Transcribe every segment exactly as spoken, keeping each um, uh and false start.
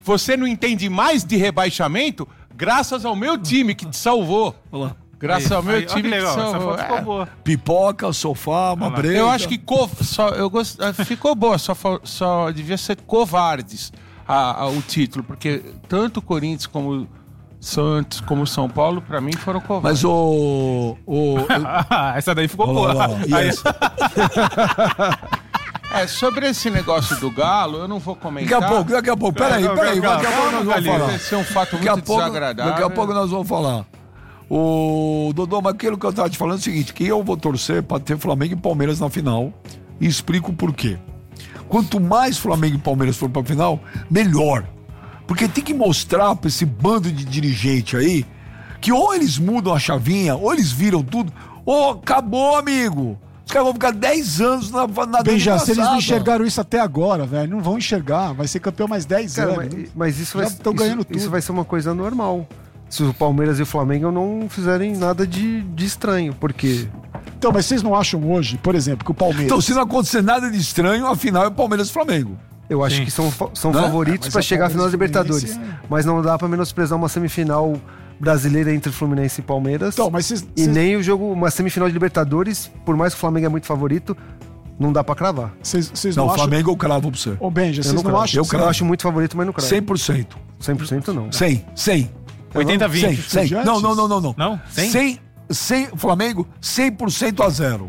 Você não entende mais de rebaixamento graças ao meu time que te salvou. Olá. Graças aí, ao meu aí, time que legal, te salvou. essa foto ficou É. boa. Pipoca, sofá, uma breja. Eu acho que co... só, eu gost... ficou boa, só, só devia ser covardes a, a, o título, porque tanto o Corinthians como Santos, como São Paulo, pra mim foram covardes. Mas o... o essa daí ficou olá, boa. olá, olá. Aí, É, sobre esse negócio do Galo, eu não vou comentar. Daqui a pouco, daqui a pouco. Peraí, peraí. Daqui a pouco nós vamos falar. Esse é um fato Daqui a muito pouco, desagradável. daqui a pouco nós vamos falar. O Dodô, mas aquilo que eu tava te falando é o seguinte, que eu vou torcer pra ter Flamengo e Palmeiras na final e explico por quê. Quanto mais Flamengo e Palmeiras for pra final, melhor. Porque tem que mostrar pra esse bando de dirigente aí que ou eles mudam a chavinha, ou eles viram tudo, ou acabou, amigo. Os caras vão ficar dez anos na, na Benja, se eles não enxergaram isso até agora, velho, não vão enxergar. Vai ser campeão mais dez Cara, anos. mas, mas isso Já vai estão isso, ganhando tudo. Isso vai ser uma coisa normal. Se o Palmeiras e o Flamengo não fizerem nada de, de estranho, porque... Então, mas vocês não acham hoje, por exemplo, que o Palmeiras... Então, se não acontecer nada de estranho, a final é Palmeiras e Flamengo. Eu acho Sim. que são, são Né? favoritos Mas pra a chegar à final da Palmeiras e Libertadores. Fluminense Mas não dá pra menosprezar uma semifinal brasileira entre Fluminense e Palmeiras. Então, mas vocês... E vocês- nem o jogo, uma semifinal de Libertadores, por mais que o Flamengo é muito favorito, não dá pra cravar. Vocês, vocês Não, não, o acham... Flamengo eu cravo pra você. Ô, Benja, Eu vocês não, não, cravo. acham... eu, que eu acho muito favorito, mas não cravo. cem por cento. cem por cento não. cem, cem. oitenta a cem, vinte. cem. Não, não, não, não, não. Não? cem? cem, cem, Flamengo, cem por cento a zero.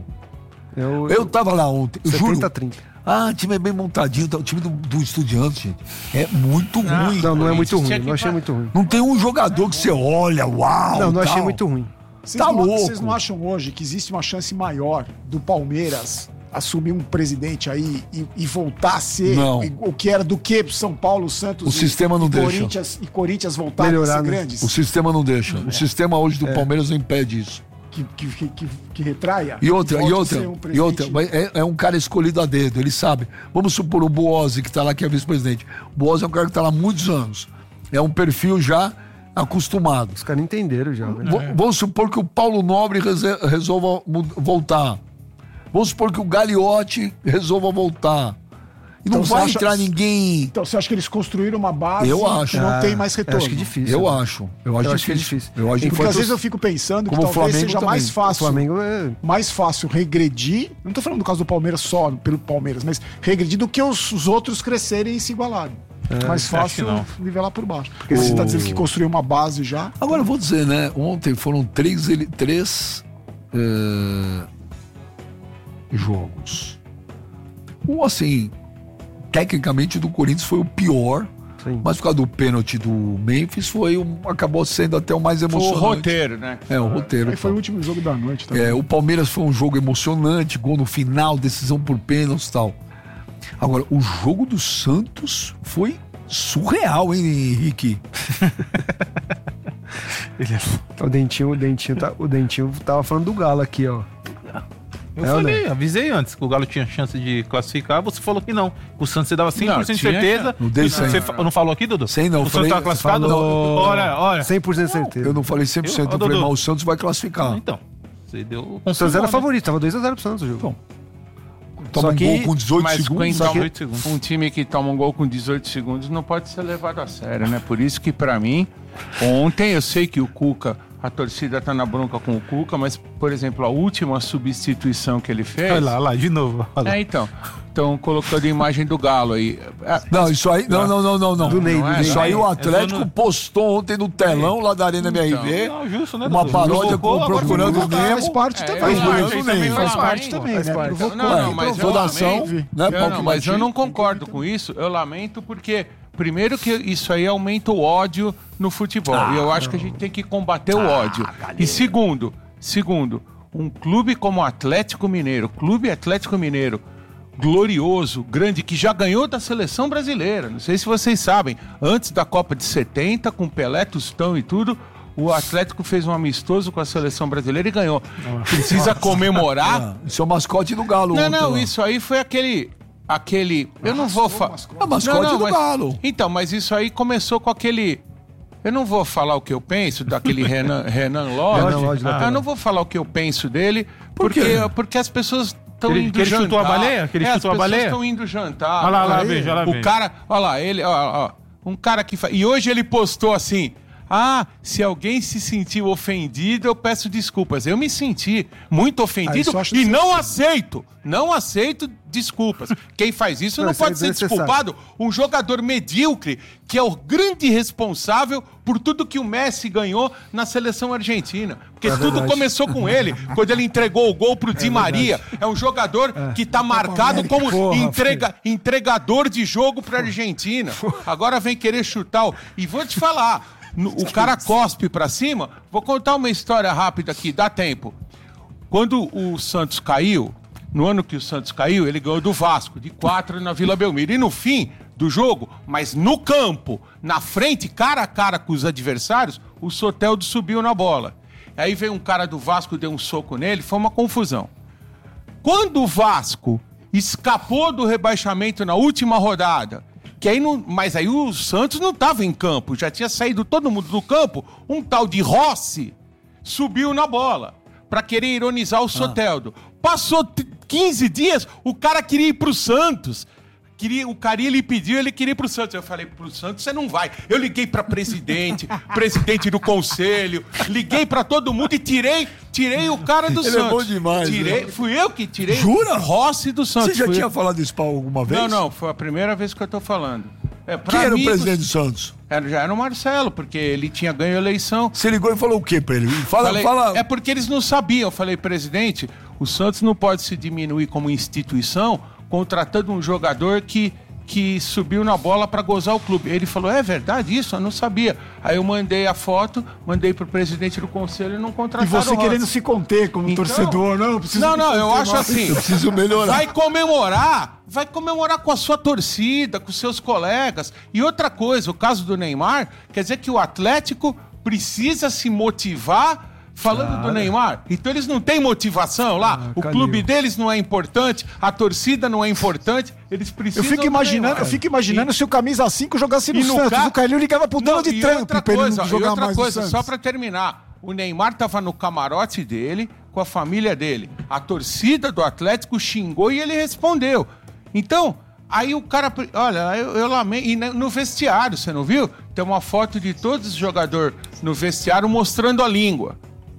Eu, Eu tava lá ontem, eu juro. setenta a trinta. Ah, o time é bem montadinho, tá, o time do, do Estudiantes, gente, é muito ruim. Não, não é muito ruim. tinha que Não achei pa- muito ruim. Não tem um jogador que você olha, uau, Não, não achei tal. muito ruim. Vocês Tá não, louco. Vocês não acham hoje que existe uma chance maior do Palmeiras assumir um presidente aí e, e voltar a ser Não. e- o que era do que São Paulo, Santos O e, sistema não e deixa. Corinthians, e Corinthians voltarem Melhorar, a ser né? grandes? O sistema não deixa. O sistema hoje do Palmeiras não impede isso. Que, que, que, que, que retraia? E outra, Volte e a outra, ser um e presidente- outra, mas é, é um cara escolhido a dedo, ele sabe. Vamos supor o Boazzi, que tá lá, que é vice-presidente. O Boazzi é um cara que tá lá há muitos anos. É um perfil já acostumado. Os caras entenderam já, né? V- Vamos supor que o Paulo Nobre rese- resolva mu- voltar. Vamos supor que o Gagliotti resolva voltar. E não Então, você vai acha- entrar ninguém. Então, você acha que eles construíram uma base Eu acho. que não Ah, tem mais eu retorno? acho que é difícil. Eu né? acho. Eu acho, Eu acho que é difícil. difícil. Eu acho Porque difícil. às vezes eu fico pensando que Como o talvez Flamengo seja também. mais O fácil, Flamengo é... mais fácil regredir, não tô falando do caso do Palmeiras só, pelo Palmeiras, mas regredir do que os, os outros crescerem e se igualarem. É mais fácil acho nivelar por baixo. Porque você tá dizendo que construiu uma base já. Agora eu vou dizer, né? Ontem foram três, ele- três eh, jogos. Um, assim, tecnicamente o do Corinthians foi o pior, Sim. mas por causa do pênalti do Memphis foi um, acabou sendo até o mais Foi o emocionante. roteiro, né? É, o roteiro. Aí foi o último jogo da noite também. É, o Palmeiras foi um jogo emocionante, gol no final, decisão por pênaltis e tal. Agora, o jogo do Santos foi surreal, hein, Henrique? O Dentinho, o Dentinho, tá, o Dentinho tava falando do Galo aqui, ó. Eu É, falei, né? avisei antes que o Galo tinha chance de classificar, você falou que não. O Santos você dava cem por cento de Não, tinha certeza. não dei E cem. você fa- não falou aqui, Dudu? Cem não, O falei- Santos tava classificado? falou- Olha, olha. cem por cento de certeza. Eu não falei cem por cento, Eu- eu, Ô, falei, Dudu. mas o Santos vai classificar. Então, você deu... O Santos era favorito, tava dois a zero pro Santos o jogo. Então, Toma Só um que- gol com dezoito Mas segundos. quem só toma- que- dezoito segundos. um time que toma um gol com dezoito segundos não pode ser levado a sério, né? Por isso que, pra mim, ontem eu sei que o Cuca, a torcida tá na bronca com o Cuca, mas, por exemplo, a última substituição que ele fez... Olha lá, olha lá, de novo. Olha lá. É, então. Então, colocando a imagem do Galo aí. É, Não, isso aí. Não, não, não, não. não. Do Ney, Não é, do Ney. Isso aí o Eu Atlético tô no- postou ontem no telão lá da Arena M R V. Não, justo, né, Uma Dudu? paródia Provocou, com agora procurando provocou. o Nemo. Faz parte É, também. faz né? parte, Faz isso também, também faz faz parte parte, também, faz né? parte. Provocou. Não, não, mas eu Rodação, lamento. né? Eu Palco não, mas eu não batido. concordo com isso. Eu lamento porque, primeiro, que isso aí aumenta o ódio no futebol. e eu acho que a gente tem que combater o ódio. E segundo, segundo, um clube como o Atlético Mineiro, Clube Atlético Mineiro, glorioso, grande, que já ganhou da seleção brasileira. Não sei se vocês sabem, antes da Copa de setenta, com Pelé, Tostão e tudo, o Atlético fez um amistoso com a seleção brasileira e ganhou. Precisa comemorar. Ah, isso é o mascote do Galo. Não, ontem, não, lá. isso aí foi aquele. Aquele. Eu não vou falar. É o mascote do mas, Galo. Então, mas isso aí começou com aquele. Eu não vou falar o que eu penso daquele Renan, Renan Lodge. Renan Lodge, Ah, ah, eu não vou falar o que eu penso dele, Por porque, quê? porque as pessoas estão Que ele- indo que ele jantar. chutou a baleia? Que ele é, chutou a as baleia? pessoas estão indo jantar. Olha lá, olha lá, Aí, veja, olha lá, o veja. cara, olha lá, ele, ó, ó, Um cara que faz... E hoje ele postou assim... Ah, se alguém se sentiu ofendido, eu peço desculpas. Eu me senti muito ofendido Ah, e não aceito. Não aceito desculpas. Quem faz isso não, Não, isso é pode ser desnecessário. desculpado. Um jogador medíocre, que é o grande responsável por tudo que o Messi ganhou na seleção argentina. Porque É tudo verdade. começou com ele, quando ele entregou o gol pro Di Maria. É um jogador que tá marcado América, como porra, entrega, entregador de jogo pra Argentina. Agora vem querer chutar. o- E vou te falar... No- o cara cospe pra cima. Vou contar uma história rápida aqui, dá tempo. Quando o Santos caiu, no ano que o Santos caiu, ele ganhou do Vasco, de quatro na Vila Belmiro. E no fim do jogo, mas no campo, na frente, cara a cara com os adversários, o Soteldo subiu na bola. Aí veio um cara do Vasco, deu um soco nele, foi uma confusão. Quando o Vasco escapou do rebaixamento na última rodada, que aí não, mas aí o Santos não estava em campo, já tinha saído todo mundo do campo, um tal de Rossi subiu na bola para querer ironizar o Soteldo. Passou t- quinze dias, o cara queria ir pro Santos. Queria, o Carinha ele pediu, ele queria ir pro Santos. Eu falei, pro Santos você não vai. Eu liguei pra presidente, presidente do conselho, liguei pra todo mundo e tirei, tirei o cara do Ele é Santos. bom demais, Tirei, né? fui eu que tirei. Jura? Rossi do Santos. Você já fui tinha eu. falado isso pra alguma vez? Não, não, foi a primeira vez que eu tô falando. É, pra Quem era o mim, presidente do Santos? Era, já era o Marcelo, porque ele tinha ganho a eleição. Você ligou e falou o quê pra ele? Fala, Falei, fala. É porque eles não sabiam. Eu falei, presidente, o Santos não pode se diminuir como instituição contratando um jogador que, que subiu na bola para gozar o clube. Ele falou, é verdade isso? Eu não sabia. Aí eu mandei a foto, mandei pro presidente do conselho e não E contrataram você o Rossi. querendo se conter como Então- torcedor, não, preciso Não, me não, eu conter acho mais. assim. Eu preciso melhorar. Vai comemorar, vai comemorar com a sua torcida, com seus colegas. E outra coisa, o caso do Neymar, quer dizer que o Atlético precisa se motivar falando do Neymar. Então eles não têm motivação lá. Ah, o Calil. clube deles não é importante, a torcida não é importante. Eles precisam Eu fico do imaginando, Neymar. eu fico imaginando se o camisa cinco jogasse no, E no Santos. ca- O Calil ligava pro dono Não, de e Trump outra pra ele coisa, não e jogar outra mais coisa, no só Santos. pra terminar. O Neymar tava no camarote dele, com a família dele. A torcida do Atlético xingou e ele respondeu. Então, aí o cara... Olha, eu, eu lamento... E no vestiário, você não viu? Tem uma foto de todos os jogadores no vestiário mostrando a língua.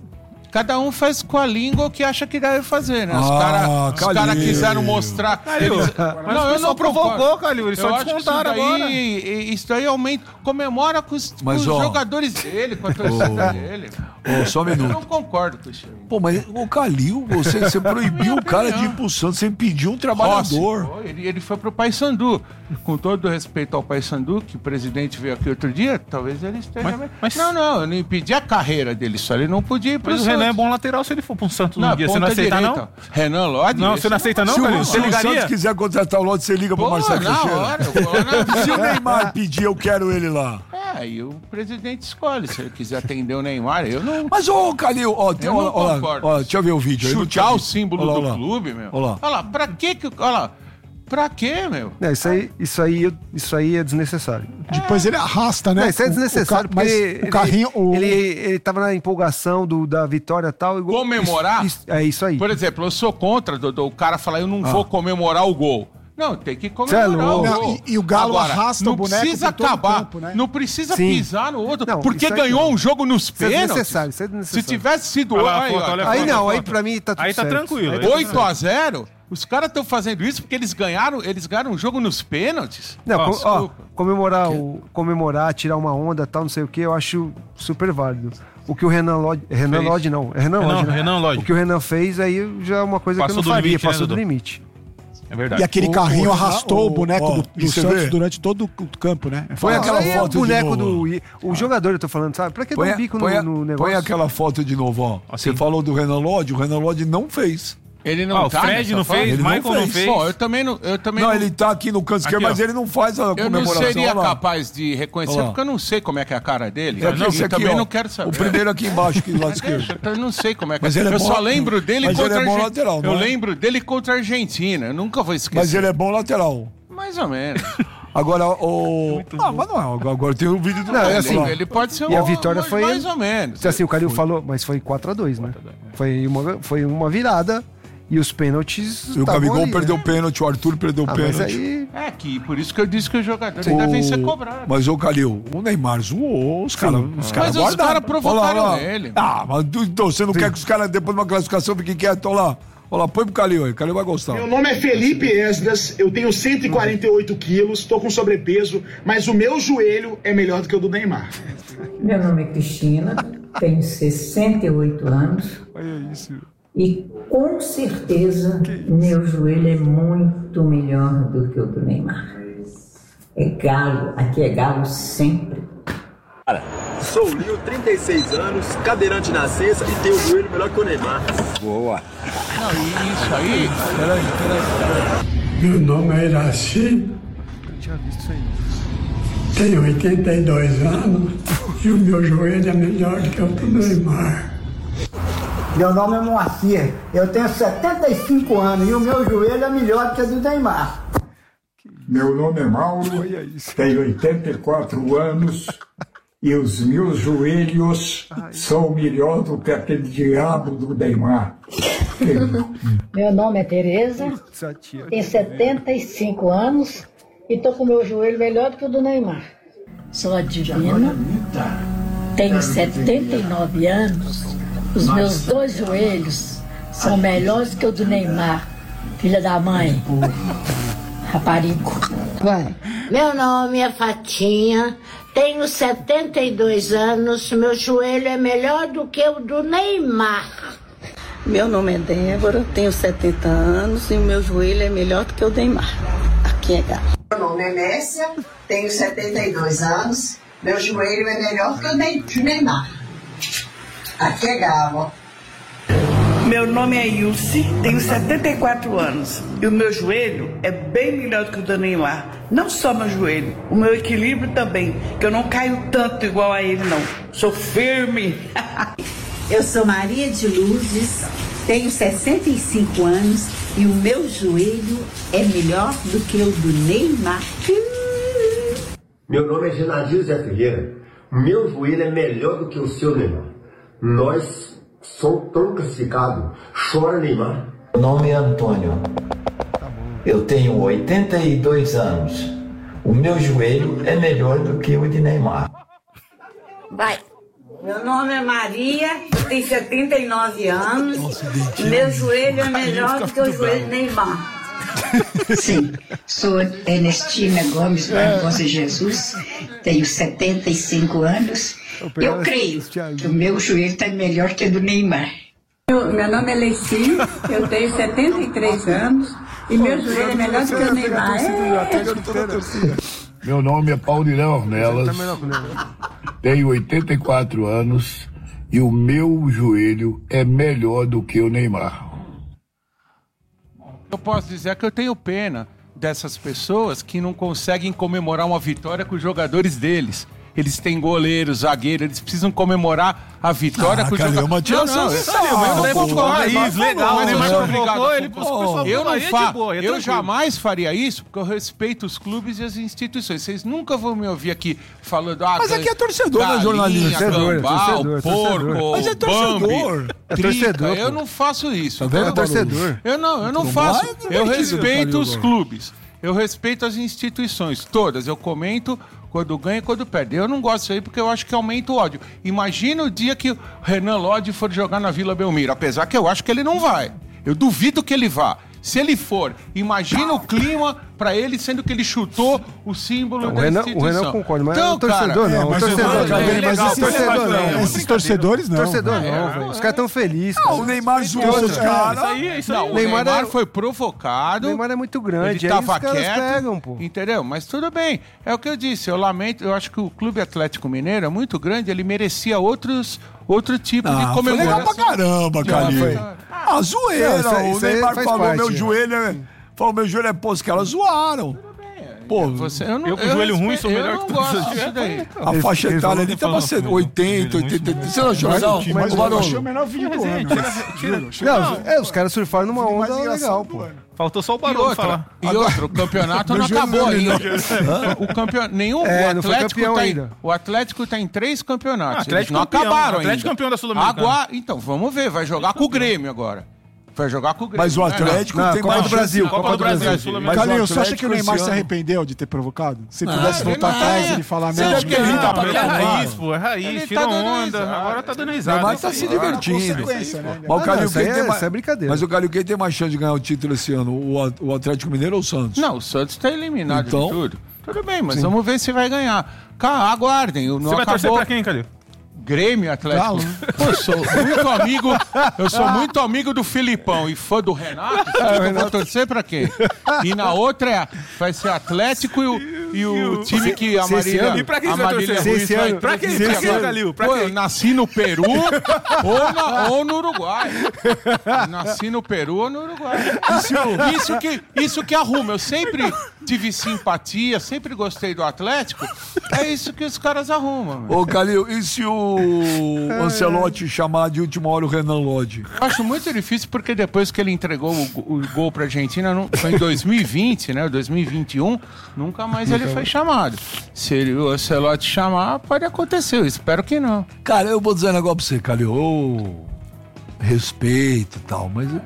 Cada um faz com a língua o que acha que deve fazer, né? Os Ah, caras Calil. cara quiseram mostrar... Eles... Mas o pessoal provocou, Calil, eles Eu só acho que descontaram isso daí, agora. e- Isso aí aumenta, comemora com os, com Mas, os ó, jogadores dele, com a torcida dele. Ô, só um Eu minuto. não concordo com isso aí. Pô, mas o Calil, você, você proibiu o cara de ir pro Santos, você impediu um Rossi, trabalhador. pô, ele, ele foi pro Paysandu. Com todo respeito ao Paysandu, que o presidente veio aqui outro dia, talvez ele esteja... Mas- Mas, mas- Não, não, eu não impedi a carreira dele, só ele não podia ir pro Mas o Santos. Renan é bom lateral se ele for pro Santos Não, um dia. Você não ponta aceita, direita. não? Renan Lodge? Não, esse você não aceita, não, Se o, Calil? se Você o Santos ligaria? quiser contratar o Lodi, você liga pro Pô, Marcelo na Teixeira. hora, eu vou lá na... Se o Neymar pedir, eu quero ele lá. É, aí o presidente escolhe, se ele quiser atender o Neymar, eu não... Mas, ô, Calil, ó, tem, Eu não ó, ó, lá, concordo. ó, deixa eu ver o vídeo aí. Chutear o símbolo Olha lá, do olha lá. clube, meu. Olha lá. Olha lá, pra que que... Olha lá, pra quê, meu? Não, isso aí, isso aí, isso aí é desnecessário. Depois ele arrasta, né? Não, isso é O- o desnecessário, ca- mas porque o carrinho... o- ele, ele tava na empolgação do, da vitória e tal. igual- Comemorar? Isso- isso- é isso aí. Por exemplo, eu sou contra, Dodô, o cara falar, eu não vou comemorar o gol. Não, tem que Cê é comemorar o louco. gol. Não, e- e o Galo Agora, arrasta não o boneco precisa por todo o acabar, campo, né? não precisa Sim. pisar no outro, Não, porque isso aí ganhou não. um jogo nos Isso é pênaltis. desnecessário, isso é Se desnecessário. tivesse sido... Olha lá a aí, foto, ó, olha a Aí foto, não, foto. aí pra mim tá tudo Aí tá certo. tranquilo, Aí aí tá oito a zero, os caras estão fazendo isso porque eles ganharam, eles ganharam um jogo nos pênaltis. Não, Ó, com- ó, desculpa. comemorar, o, comemorar, tirar uma onda, tal, não sei o que, eu acho super válido. O que o Renan Lodge, Renan Fez. Lodge não, é Renan Renan- Lodge, né? Renan Lodge. O que o Renan fez aí já é uma coisa Passou que eu do não faria, limite, né, passou do Dudu? limite. É verdade. E aquele O- carrinho o- arrastou o- o boneco ó, do, do e você Santos vê? durante todo o campo, né? É Põe fácil. aquela Aí é o foto de boneco novo. do... O jogador, eu tô falando, sabe? Pra que dar Põe, um bico põe, no, a- no negócio? põe aquela foto de novo, ó. Você Assim. falou do Renan Lodge, o Renan Lodge não fez. Ele não Ah, o tá Fred nessa não foto? fez, Ele não Michael não fez. fez. Bom, eu também não... Eu também Não, não... ele tá aqui no canto esquerdo, Aqui, ó. mas ele não faz a Eu não comemoração. seria olha lá. capaz de reconhecer, Olha lá. porque eu não sei como é que é a cara dele. É aqui, eu esse aqui, também ó. não quero saber. O primeiro aqui embaixo, aqui do lado esquerdo. Deixa, eu não sei como é que Mas é. ele é Eu bom- só lembro dele mas contra ele é bom a Argen- lateral, não Eu é? lembro dele contra a Argentina. Eu nunca vou esquecer. Mas ele é bom lateral. Mais ou menos. Agora, o. Ah, mas não, agora- agora tem o vídeo do. Não, é ele, assim, ele pode ser e a um- vitória mais, foi- mais ou menos. Então, assim, o Calil falou, mas foi quatro a dois, né? Foi uma, foi uma virada E os pênaltis. E o estavam Gabigol ali, perdeu o né? pênalti, o Arthur perdeu o Ah, mas pênalti. aí. É, que por isso que eu disse que os jogadores O- devem ser cobrados. Mas, ô Calil, o Neymar zoou, os caras os cara Mas os guardaram. caras provocaram Olha lá, olha lá. ele. Ah, mas tu- então, você não quer que os caras, depois de uma classificação, fiquem quietos? Olha lá. Olha lá, põe pro Calil aí, o Calil vai gostar. Meu nome é Felipe Esdras, eu tenho cento e quarenta e oito quilos, estou com sobrepeso, mas o meu joelho é melhor do que o do Neymar. Meu nome é Cristina, tenho sessenta e oito anos. Olha isso. E com certeza meu joelho é muito melhor do que o do Neymar. É galo, aqui é galo sempre. Sou o Lio, trinta e seis anos, cadeirante de nascença e tenho o joelho melhor que o Neymar. Boa. Não, e isso aí. Peraí, peraí. Meu nome é Iraci, Eu tinha visto isso aí. tenho oitenta e dois anos e o meu joelho é melhor do que o do Neymar. Meu nome é Moacir, eu tenho setenta e cinco anos e o meu joelho é melhor do que o do Neymar. Meu nome é Mauro, tenho oitenta e quatro anos e os meus joelhos são melhor do que aquele diabo do Neymar. Meu nome é Tereza, tenho setenta e cinco anos e tô com o meu joelho melhor do que o do Neymar. Sou a Divina, tenho setenta e nove anos, os meus dois joelhos são melhores que o do Neymar, filha da mãe, raparigo. Vai. Meu nome é Fatinha, tenho setenta e dois anos, meu joelho é melhor do que o do Neymar. Meu nome é Débora, tenho setenta anos e o meu joelho é melhor do que o do Neymar. Aqui é galo. Meu nome é Messia, tenho setenta e dois anos, meu joelho é melhor que o do Neymar. Aqui é galo. Meu nome é Ilse, tenho setenta e quatro anos e o meu joelho é bem melhor do que o do Neymar. Não só meu joelho, o meu equilíbrio também, que eu não caio tanto igual a ele não. Sou firme. Eu sou Maria de Lourdes, tenho sessenta e cinco anos e o meu joelho é melhor do que o do Neymar. Meu nome é Genadio Zé Ferreira. Meu joelho é melhor do que o seu, Neymar. Nós somos tão classificados. Chora, Neymar. Meu nome é Antônio. Eu tenho oitenta e dois anos. O meu joelho é melhor do que o de Neymar. Vai. Meu nome é Maria, tenho setenta e nove anos. Nossa, meu joelho é melhor do que o joelho do Neymar. Sim, sou Ernestina Gomes Barbosa Jesus, tenho setenta e cinco anos. Eu creio que o meu joelho está melhor que o do Neymar. Meu, meu nome é Leici, eu tenho setenta e três anos e meu joelho é melhor do que o Neymar. É. Meu nome é Paulinão Ornelas, tenho oitenta e quatro anos e o meu joelho é melhor do que o Neymar. Eu posso dizer que eu tenho pena dessas pessoas que não conseguem comemorar uma vitória com os jogadores deles. Eles têm goleiro, zagueiro, eles precisam comemorar a vitória Ah, com os Calil, jogadores. mas tinha sensação, mas daí pô. ficou raiz, legal. Mas Né? Neymar Mas obrigado, provocou ele, pô. pessoal, Eu não aí é de fa... boa, é eu tranquilo. jamais faria isso, porque eu respeito os clubes e as instituições. Vocês nunca vão me ouvir aqui falando... Ah, Mas aqui é torcedor, não é jornalista. Torcedor, Gambá, torcedor, porco, torcedor. Mas é torcedor. Bambi, É trica. torcedor, Eu pô. não faço isso. Tá vendo, É torcedor. Eu não, eu não Não faço. vai, não Eu vai respeito tirar, os Calil. clubes. Eu respeito as instituições, todas. Eu comento quando ganha e quando perde. Eu não gosto disso aí porque eu acho que aumenta o ódio. Imagina o dia que o Renan Lodge for jogar na Vila Belmiro, apesar que eu acho que ele não vai. Eu duvido que ele vá. Se ele for, imagina o clima pra ele, sendo que ele chutou o símbolo Não, da o Renan- instituição. o Renan concorda, mas então, o torcedor cara, não, o mas torcedor eu- não. mas legal, esses torcedor torcedores não, não. Esses torcedores não. Torcedor não, É, velho. Os é. caras tão felizes. Ah, o Neymar zoou os caras. Isso aí, isso aí. Não, o Neymar Neymar, é- foi provocado. O Neymar é muito grande, Ele aí tava os caras quieto, pegam, pô. entendeu? Mas tudo bem. É o que eu disse. Eu lamento. Eu acho que o Clube Atlético Mineiro é muito grande. Ele merecia outros, outro tipo Ah, de foi comemoração. legal pra caramba, Calil. foi. Ah, zoeira. Não, isso aí- o isso aí Neymar faz falou, parte, meu né? joelho é... Falou, meu joelho é... Pô, os caras zoaram. Pô, Você, eu não, Eu com o joelho ruim respeito- sou melhor eu que não todos gosto os disso daí. a faixa ele etária falou ali que tava falou, sendo falou. oitenta, oitenta. Você não achou legal? Mas Mas, eu Barão, achei o menor vinho do ano. Tira, Não, é, os caras surfaram numa mais onda engraçado legal, do pô. ano. Faltou só o E Barão outra, falar. e outra, o campeonato não acabou ainda. O campeonato, nenhum, É, o não foi Atlético campeão tá em, ainda. o Atlético tá em três campeonatos. Ah, Atlético Eles não campeão, acabaram Atlético ainda. campeão da Sul-Americana. Agora, então, vamos ver, vai jogar com o Grêmio agora. Vai jogar com o Grêmio. Mas o Atlético né? tem Copa mais do Brasil, chance- Copa do Brasil. Mas o Calil, você acha Atlético que o Neymar esse se ano- arrependeu de ter provocado? Se Ah, pudesse ele voltar não atrás é. e falar, Você não, acha que ele não, tá Não, pra ele é provar? raiz, pô, é raiz. Ele Tirou tá dando onda, risada. agora tá dando O risada. Neymar tá Isso se aí. divertindo. consequência, né? Mas o Ah, Calil, não, isso quem aí tem é- mais- isso é brincadeira. Mas o Calil, quem tem mais chance de ganhar o título esse ano? O, A- o Atlético Mineiro ou o Santos? Não, o Santos tá eliminado Então? de tudo. Tudo bem, mas vamos ver se vai ganhar. Cá, aguardem. Não Você vai torcer acabou... pra quem, Calil? Grêmio Atlético. Galo. Pô, eu sou muito amigo, eu sou muito amigo do Filipão e fã do Renato. Você acha que eu vou torcer pra quem? E na outra é, vai ser Atlético e o, e o time que a se esse Marília, ano- E pra quem a você vai Marília torcer? Ruiz Se esse vai ano- Pra quem? transmitir Pra quem, agora. Calil? Pra Pô, quem? eu nasci no Peru ou, na- ou no Uruguai. Eu nasci no Peru ou no Uruguai. Isso, isso, que, isso que arruma. Eu sempre tive simpatia, sempre gostei do Atlético. É isso que os caras arrumam. meu. Ô, Calil, e se o Ancelotti chamar de última hora o Renan Lodge? Eu acho muito difícil porque depois que ele entregou o, o gol pra Argentina, não, foi em dois mil e vinte, né? dois mil e vinte e um, nunca mais ele foi chamado. Se ele, o Ancelotti chamar, pode acontecer. Eu espero que não. Cara, eu vou dizer um negócio pra você, Calil. Eu respeito e tal, mas eu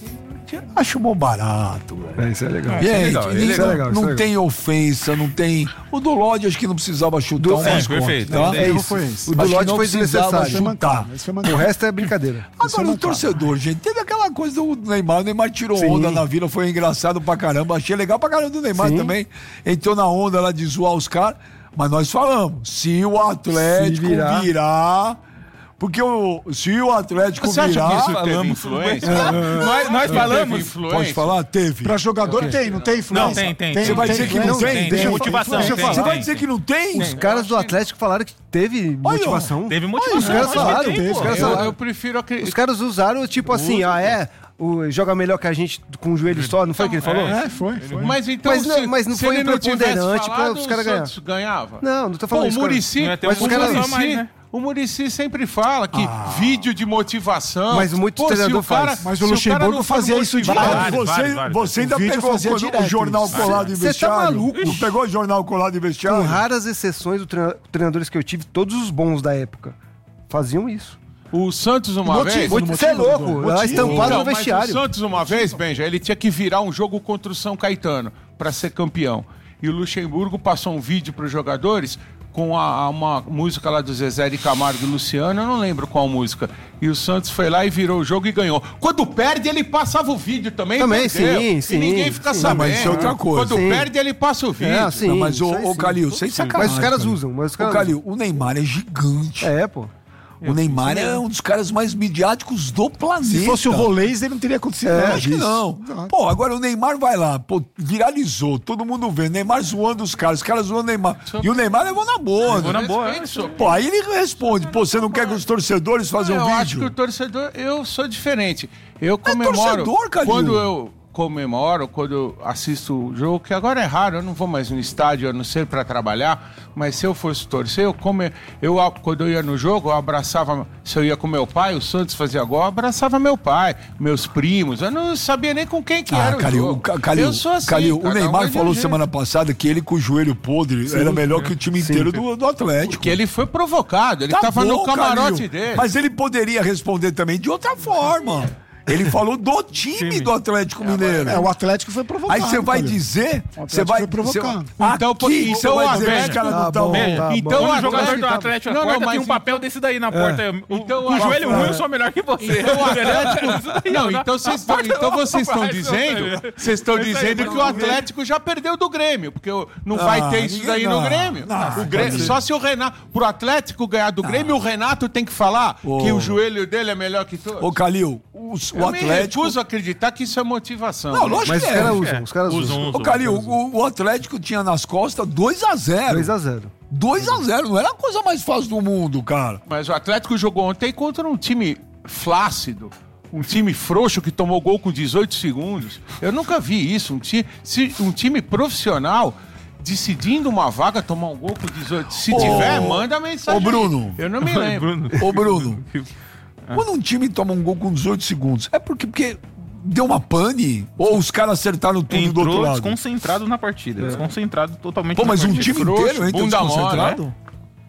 acho bom barato, velho. É, isso é legal. Gente, legal, ele isso é não, legal, isso não é legal. tem ofensa, não tem. O do Lodge acho que não precisava chutar um É, mais perfeito. contra, tá? É Não isso. foi esse. O do Acho que Lodge não foi precisava desnecessário. chutar. Esse foi O mancado. resto é brincadeira. Agora, o torcedor, gente, teve aquela coisa do Neymar. O Neymar tirou Sim. onda na vila, foi engraçado pra caramba. Achei legal pra caramba do Neymar Sim. também. Entrou na onda lá de zoar os caras. Mas nós falamos, se o Atlético Se virar. virar. Porque o, se o Atlético Você acha virar. que isso teve falamos. influência? Nós, nós Teve falamos. influência? Pode falar? Teve. Pra jogador tem, não tem influência? Não, tem, tem. Você vai dizer que não influência? tem? Tem, Deixa eu motivação, falar. Deixa eu tem, falar. Você tem, vai dizer tem. que não tem? Os caras do Atlético falaram que teve motivação. Teve motivação. Os caras acho que falaram, tem, teve, pô. os caras Eu, falaram. eu prefiro acreditar. Os caras usaram, tipo assim, ah, é, o, joga melhor que a gente com o joelho só, não foi o que ele falou? É, foi, foi. Mas então, Mas não- se, mas não se foi ele não tivesse preponderante pra falado, os o caras ganhar. Santos ganhava. Não, não tô Pô, falando o isso, cara. Muricy, Não ia ter mas uma o motivação Muricy, mais, né? o Muricy sempre fala que vídeo de motivação. Mas muito Pô, se treinador o cara, faz. Mas se o cara Luxemburgo não for fazia isso motivado- direto. Vários, Você, vários, vários. você ainda O vídeo pegou fazia quando o direto jornal isso. colado em Você tá vestiário? maluco? Não pegou o jornal colado em vestiário? Com raras exceções, os treina- treinadores que eu tive, todos os bons da época, faziam isso. O Santos uma Motivo, vez... motivo, Você é louco, motivo. lá estampado Então, no mas vestiário. o Santos uma vez, Benja, ele tinha que virar um jogo contra o São Caetano para ser campeão. E o Luxemburgo passou um vídeo para os jogadores com a, a- uma música lá do Zezé de Camargo e Luciano, eu não lembro qual música. E o Santos foi lá e virou o jogo e ganhou. Quando perde, ele passava o vídeo também. Também, perdeu. sim, E sim, ninguém fica sim. sabendo. Não, mas isso é outra coisa. Quando Sim. perde, ele passa o vídeo. É, sim, Não, mas o, isso aí o sim. Calil, sem sacanagem. Mas os caras Calil. usam, mas os Ô, caras Calil, o Neymar é gigante. É, pô. O Neymar é um dos caras mais midiáticos do planeta. Se fosse o Rolês, ele não teria acontecido É, nada acho que disso. não. Pô, agora o Neymar vai lá, pô, viralizou, todo mundo vê. Neymar zoando os caras, os caras zoando o Neymar. E o Neymar levou na boa. Levou né? na boa, é. Pô, aí ele responde, pô, você não quer que os torcedores façam eu um acho que vídeo? o torcedor, eu sou diferente. Eu comemoro. torcedor, Calil. Quando eu comemoro, quando eu assisto o jogo, que agora é raro, eu não vou mais no estádio, a não ser para trabalhar, mas se eu fosse torcer, eu, come, eu quando eu ia no jogo, eu abraçava, se eu ia com meu pai, o Santos fazia gol, eu abraçava meu pai, meus primos, eu não sabia nem com quem que Ah, era Calil, o o jogo. Ca- Calil, eu sou assim, Calil, o cada um Neymar é de um falou jeito. semana passada que ele com o joelho podre era melhor que o time inteiro do, do Atlético. Porque ele foi provocado, ele Tá tava no bom, camarote Calil, dele. Mas ele poderia responder também de outra forma. Ele falou do time do Atlético Mineiro. É, o Atlético foi provocado. Aí você vai Calil. dizer, O Atlético você vai foi provocado. você- Então, aqui, então você o vai dizer que os Atlético- caras não Tá estão. bom, tá Então Quando o o jogador Atlético- do Atlético Não, não, acorda, tem mas um papel desse daí na porta. O, Então, o joelho é. ruim, eu sou melhor que você. Então o Atlético. Isso daí, Não, ó, então vocês a estão, porta então não vocês estão faz, dizendo, não, vocês estão Isso aí, dizendo que o vamos ver. Atlético já perdeu do Grêmio, porque o- não Ah, vai ter isso ninguém- daí não, no Grêmio. não, O Grêmio- pode ser. só se o Renato, pro Atlético ganhar do Grêmio, o Renato tem que falar Ô. que o joelho dele é melhor que todos. Ô, Calil, os- o Eu me Atlético. recuso a acreditar que isso é motivação. Não, lógico Mas que os é. caras é. usam, os caras Usam, usam. usam. Ô, Calil, o, o Atlético tinha nas costas dois a zero. dois a zero. dois a zero, não era a coisa mais fácil do mundo, cara. Mas o Atlético jogou ontem contra um time flácido, um time frouxo que tomou gol com dezoito segundos. Eu nunca vi isso. Um, ti, se- um time profissional decidindo uma vaga tomar um gol com dezoito. Se Ô, tiver, manda mensagem. ô, Bruno. aí. Eu não me lembro. Ô, Bruno, quando um time toma um gol com dezoito segundos, é porque, porque deu uma pane? Ou os caras acertaram tudo do outro Entrou lado? desconcentrado na partida. Desconcentrado totalmente Pô, na mas um partida. time Frouxo, inteiro entra bunda mole, desconcentrado?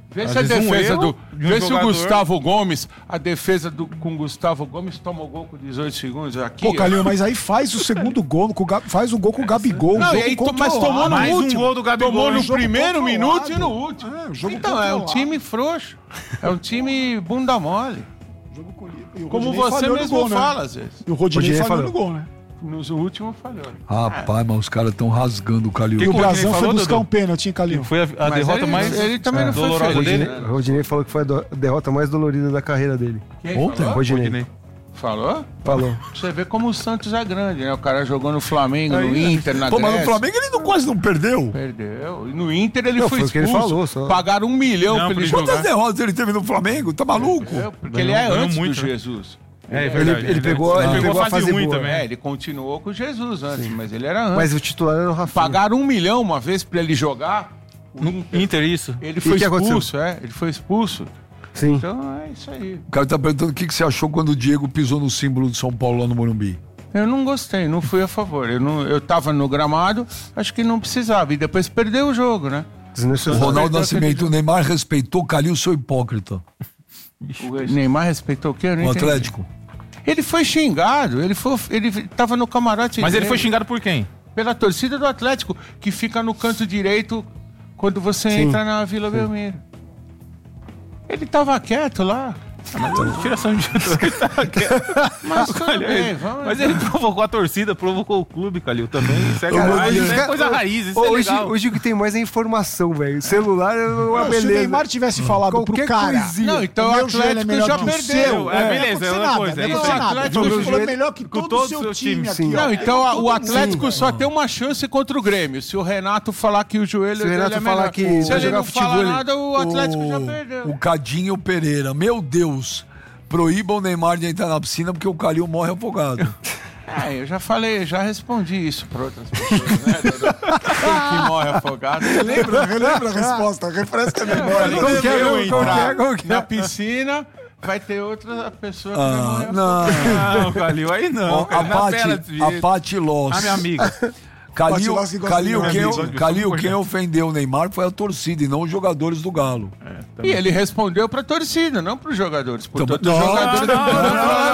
Vê se a defesa do. Vê se o Gustavo Gomes, a defesa do, com o Gustavo Gomes toma o gol com dezoito segundos aqui. Pô, Calil, mas aí faz o segundo gol, com o Gab, faz o gol com o Gabigol. Não, o e aí, mas tomou no mais último. Um gol do Gabigol, tomou no jogo primeiro controlado. minuto e no último. É, o jogo então, é um controlado. time frouxo. É um time bunda mole. Jogo colhido. E o Como Rodinei você falhou no mesmo gol, né? fala, às vezes. E o Rodinei, Rodinei falhou falhou. no gol, né? Nos últimos falhou. Rapaz, mas os caras estão rasgando o Calil. E o que o Brazão Rodinei foi falou, buscar Dudu? um pênalti, hein, Calil? Foi a, a Mas derrota ele, mais ele também não foi dolorosa feliz, dele. né? O Rodinei falou que foi a do- a derrota mais dolorida da carreira dele. Quem Ontem? falou? Rodinei. Falou? Falou. Você vê como o Santos é grande, né? O cara jogou no Flamengo, no Aí, Inter, na Pô, mas Grécia. no Flamengo ele não, quase não perdeu. Perdeu. E no Inter ele Não, foi foi o que ele expulso. falou, só. Pagaram um milhão Não, pra pra ele ele jogar. Quantas derrotas ele teve no Flamengo? Tá maluco? Perdeu, Porque Ganhou- ele é ganhou antes muito, do né? Jesus. É, é Ele, verdade. ele é pegou, verdade. ele Ele pegou a fase ruim boa. também. É, ele continuou com Jesus antes, mas ele era antes. Mas o titular era o Rafinha. Pagaram um milhão uma vez pra ele jogar. O No Inter, Inter, isso. ele E foi o que aconteceu? expulso, é. Ele foi expulso. Sim. Então é isso aí. O cara tá perguntando o que, que você achou quando o Diego pisou no símbolo de São Paulo lá no Morumbi. Eu não gostei, não fui a favor. Eu, não, eu tava no gramado, acho que não precisava. E depois perdeu o jogo, né? O Desnecessário. Ronaldo Nascimento, o Neymar respeitou o Calil, seu hipócrita. O Neymar respeitou o quê? Eu não O entendi. Atlético. Ele foi xingado, ele, foi, ele tava no camarote Mas ele dele. foi xingado por quem? Pela torcida do Atlético, que fica no canto direito quando você Sim. entra na Vila Belmiro. Ele tava quieto lá. Tiração de Mas tudo bem, vamos. Mas ele provocou a torcida, provocou o clube, Calil, também. Isso é, Cara, raiz, hoje- isso é coisa raiz, isso é hoje, legal. hoje o que tem mais é informação, velho. Celular é uma Se beleza. o Neymar tivesse falado Qualquer pro cara... coisinha. Não, então o o meu joelho é Atlético melhor já que o perdeu. seu. É, beleza, não é uma nada, coisa, Não é vai isso acontecer aí. nada. Atlético Ele já falou perdeu. melhor que Com todo todo o seu o seu time time, aqui, sim. ó. Não, então a- o Todo Atlético mundo. só tem uma chance contra o Grêmio. Se o Renato falar que o joelho Se o dele Renato é falar melhor. que Se vai ele jogar não falar futebol, nada, o Atlético já perdeu. O Cadinho Pereira. Meu Deus. Proíba o Neymar de entrar na piscina porque o Calil morre afogado. É, eu já falei, já respondi isso para outras pessoas, né, Dodô? Que morre afogado. Relembra, relembra a resposta. Refresca a memória. Como que é, Eu como que é, entrar como que é? na piscina, vai ter outra pessoa que vai Ah, morrer não. Não, Calil, aí não. Ó, cara, a na tela Pati, desse a jeito. Pati Loss. A minha amiga. Calil, Pati Loss que gosta Calil, de quem, mim, amigo. Calil, quem ofendeu o Neymar foi a torcida e não os jogadores do Galo. E ele respondeu pra torcida, não pros jogadores. Portanto, Não, os jogadores não, não, não,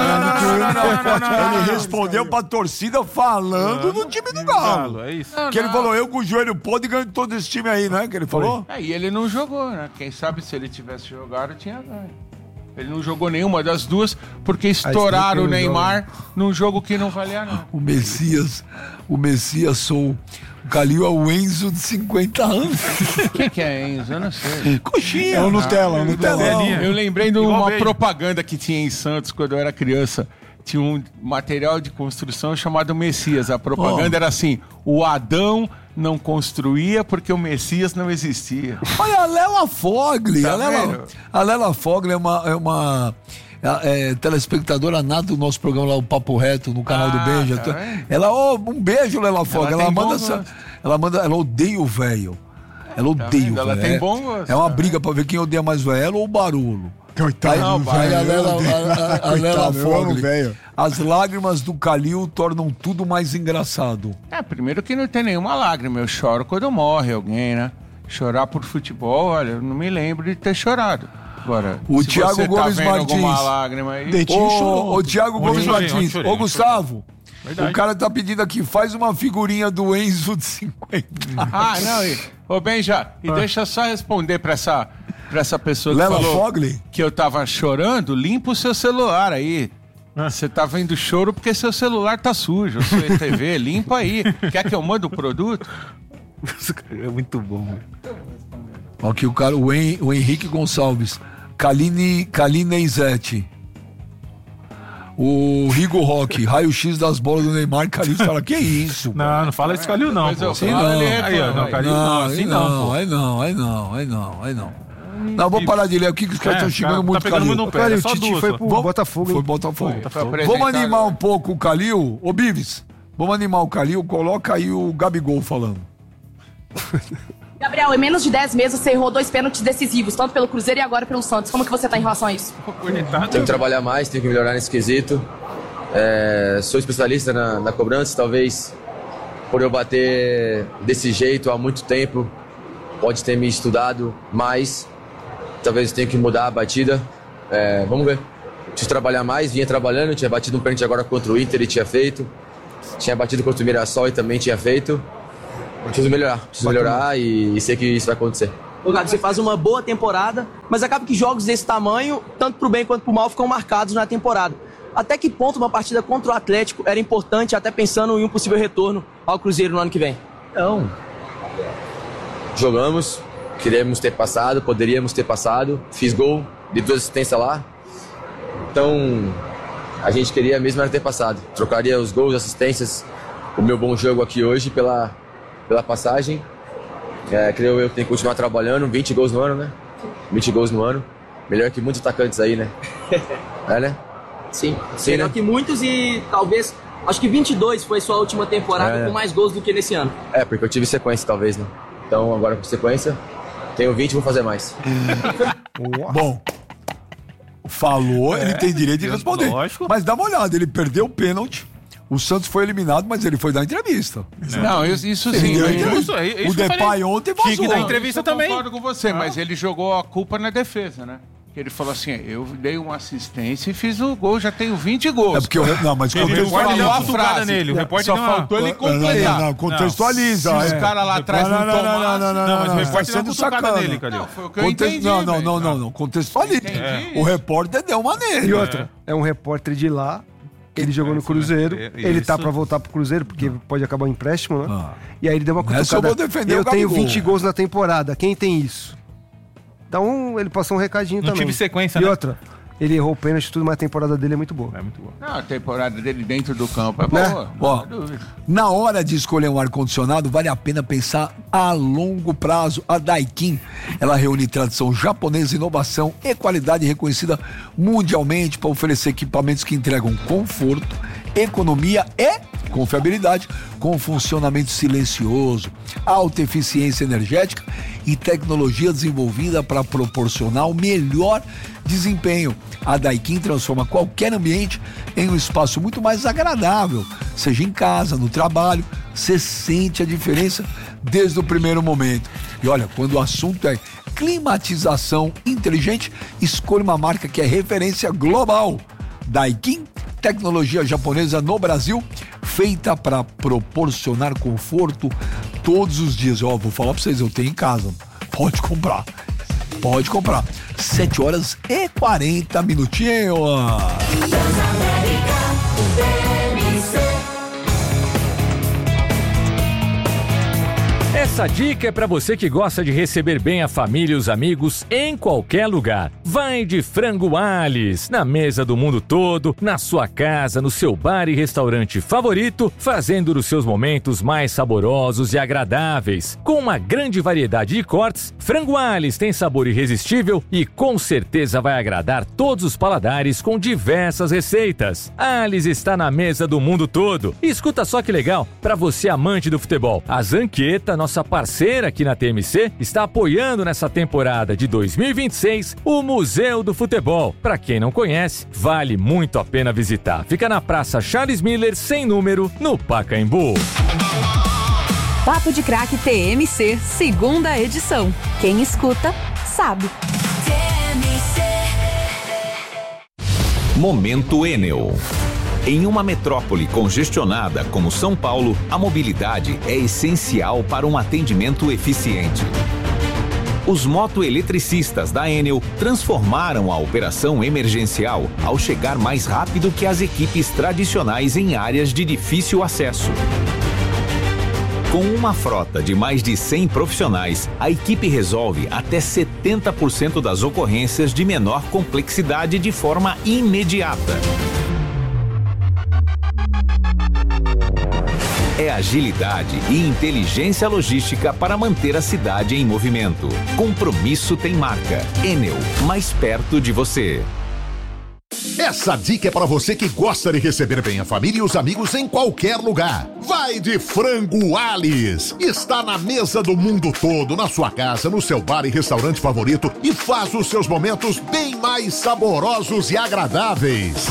Ele respondeu pra torcida falando do time do Galo. É isso. Que ele falou, eu com o joelho podre ganho todo esse time aí, né? Que ele falou. É, e ele não jogou, né? Quem sabe se ele tivesse jogado, tinha ganho. Ele não jogou nenhuma das duas porque estouraram o Neymar num jogo que não valia nada. O Messias, o Messias sou. O Calil é o Enzo de cinquenta anos. Quem que é Enzo? Eu não sei. Coxinha. É o Nutella, é o Nutella. Eu lembrei de Igual uma beijo. propaganda que tinha em Santos quando eu era criança. Tinha um material de construção chamado Messias. A propaganda Oh. era assim: o Adão não construía porque o Messias não existia. Olha, a Lela Fogli. Tá a, Lela, vendo? a Lela Fogli é uma, é uma é, é, telespectadora nata do nosso programa lá, o Papo Reto, no canal Ah, do Benja. tá vendo? Ela, ó, um beijo, Lela Fogli. Ela, tem manda bom essa, gosto. ela manda. Ela odeia o velho. Ela odeia vendo? o Ela velho. tem É- bom gosto, É uma tá briga pra ver quem odeia mais o velho, ela ou o barulho. Coitado, Aí, Não, do aí velho. a Lela, eu odeio. a, a, a Coitado, Lela eu amo Fogli. velho. As lágrimas do Calil tornam tudo mais engraçado. É, primeiro que não tem nenhuma lágrima. Eu choro quando morre alguém, né? Chorar por futebol, olha, eu não me lembro de ter chorado. Agora, O se Thiago você Gomes tá vendo Martins. alguma lágrima aí... Dentinho chorou. Ô, ô Thiago Gomes chorei, Martins, ontem chorei, ô ontem Gustavo, Verdade. o cara tá pedindo aqui, faz uma figurinha do Enzo de cinquenta. Ah, não, e, ô Benja, e deixa eu só responder pra essa, pra essa pessoa que Lela falou Fogli? que eu tava chorando. Limpa o seu celular aí. Você tá vendo choro porque seu celular tá sujo, sua T V, limpa aí. Quer que eu mande o produto? É muito bom, velho. Aqui o cara, o, Hen, o Henrique Gonçalves, Kaline, Kaline Izete. O Rigo Rock, raio-x das bolas do Neymar, Calil fala, que isso? Não, não fala esse Calil não, Mas pô. eu Assim falo, não. ele Aí, ó, reclama, não, aí. Calil, não, assim aí não, pô. aí não, aí não, aí não, aí não. Não, vou parar de ler aqui que os caras É, estão xingando tá- muito tá pegando Calil. muito no pé, Cara, é o só Tite duas, foi só. pro Vamos- Botafogo. Foi hein? Botafogo. Foi Vamos apresentar animar agora. um pouco o Calil. Ô, Bives, vamos animar o Calil. Coloca aí o Gabigol falando. Gabriel, em menos de dez meses você errou dois pênaltis decisivos, tanto pelo Cruzeiro e agora pelo Santos. Como que você tá em relação a isso? Tenho que trabalhar mais, tenho que melhorar nesse quesito. É, sou especialista na, na cobrança, talvez por eu bater desse jeito há muito tempo, pode ter me estudado mais. talvez tenha que mudar a batida. É, vamos ver. Preciso trabalhar mais, vinha trabalhando, tinha batido um pênalti agora contra o Inter e tinha feito. Tinha batido contra o Mirassol e também tinha feito. Preciso melhorar, preciso melhorar e, e sei que isso vai acontecer. Ô, Gabi, você faz uma boa temporada, mas acaba que jogos desse tamanho, tanto pro bem quanto pro mal, ficam marcados na temporada. Até que ponto uma partida contra o Atlético era importante, até pensando em um possível retorno ao Cruzeiro no ano que vem? Não. Jogamos, queríamos ter passado, poderíamos ter passado. Fiz gol, dei duas assistências lá. Então, a gente queria mesmo era ter passado. Trocaria os gols, assistências, o meu bom jogo aqui hoje pela, pela passagem. É, creio eu que tenho que continuar trabalhando. vinte gols no ano, né? vinte gols no ano. Melhor que muitos atacantes aí, né? É, né? Sim, Sim, melhor né? que muitos e talvez, acho que vinte e dois foi sua última temporada É. com mais gols do que nesse ano. É, porque eu tive sequência talvez, né? Então agora com sequência, tenho vinte e vou fazer mais. Bom, falou, ele tem direito de responder. lógico. Mas dá uma olhada, ele perdeu o pênalti. O Santos foi eliminado, mas ele foi dar entrevista. Não, isso, isso Ele sim. deu mas- entrevista. Isso, é isso o que eu Depay falei. ontem Tinha que vazou. dar Não, entrevista isso eu também. concordo com você, mas ele jogou a culpa na defesa, né? Que ele falou assim, eu dei uma assistência e fiz o gol, já tenho vinte gols. É porque eu, não, mas O repórter contextualiza. deu a cutucada frase. nele, o repórter Só deu uma- faltou ele Não, completar. não, não, contextualiza. Se os é. caras lá atrás não não, não, tomassem- não, não, não, Não, mas o não, repórter tá deu uma sendo cutucada sacana. nele, Calil. Não, foi o que eu Conte- entendi. Não, não, velho. não, não, não. Contextualiza. Entendi. O repórter deu uma nele. E outra, é um repórter de lá, ele jogou no Cruzeiro, é, ele tá isso. pra voltar pro Cruzeiro, porque pode acabar o empréstimo, né? Ah. E aí ele deu uma Nessa eu cutucada. vou defender eu o tenho Gabigol. vinte gols na temporada, quem tem isso? Então ele passou um recadinho Não também. tive sequência, E né? outra, ele errou o pênalti e tudo, mas a temporada dele é muito boa. É muito bom. Não, a temporada dele dentro do campo é Né? boa. Ó, Não há dúvida. na hora de escolher um ar-condicionado, vale a pena pensar a longo prazo. A Daikin, ela reúne tradição japonesa, inovação e qualidade reconhecida mundialmente para oferecer equipamentos que entregam conforto, economia e confiabilidade, com funcionamento silencioso, alta eficiência energética e tecnologia desenvolvida para proporcionar o melhor desempenho. A Daikin transforma qualquer ambiente em um espaço muito mais agradável, seja em casa, no trabalho, você sente a diferença desde o primeiro momento. E olha, quando o assunto é climatização inteligente, escolha uma marca que é referência global. Daikin, tecnologia japonesa no Brasil, feita para proporcionar conforto todos os dias. Ó, vou falar para vocês, eu tenho em casa. Pode comprar. Pode comprar. sete horas e quarenta minutinhos. Essa dica é para você que gosta de receber bem a família e os amigos em qualquer lugar. Vai de Frango Alice, na mesa do mundo todo, na sua casa, no seu bar e restaurante favorito, fazendo os seus momentos mais saborosos e agradáveis. Com uma grande variedade de cortes, Frango Alice tem sabor irresistível e com certeza vai agradar todos os paladares com diversas receitas. Alice está na mesa do mundo todo. E escuta só que legal, para você amante do futebol, a Zanqueta, nossa parceira aqui na T M C, está apoiando nessa temporada de dois mil e vinte e seis o Museu do Futebol. Para quem não conhece, vale muito a pena visitar. Fica na Praça Charles Miller, sem número, no Pacaembu. Papo de Craque T M C, segunda edição. Quem escuta, sabe. Momento Enel. Em uma metrópole congestionada como São Paulo, a mobilidade é essencial para um atendimento eficiente. Os motoeletricistas da Enel transformaram a operação emergencial ao chegar mais rápido que as equipes tradicionais em áreas de difícil acesso. Com uma frota de mais de cem profissionais, a equipe resolve até setenta por cento das ocorrências de menor complexidade de forma imediata. É agilidade e inteligência logística para manter a cidade em movimento. Compromisso tem marca. Enel, mais perto de você. Essa dica é para você que gosta de receber bem a família e os amigos em qualquer lugar. Vai de Frango Alice. Está na mesa do mundo todo, na sua casa, no seu bar e restaurante favorito e faz os seus momentos bem mais saborosos e agradáveis.